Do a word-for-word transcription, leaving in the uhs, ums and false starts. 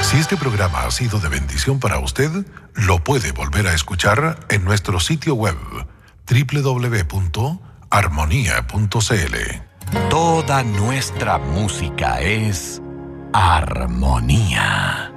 Si este programa ha sido de bendición para usted, lo puede volver a escuchar en nuestro sitio web doble u doble u doble u punto armonía punto c l. Toda nuestra música es armonía.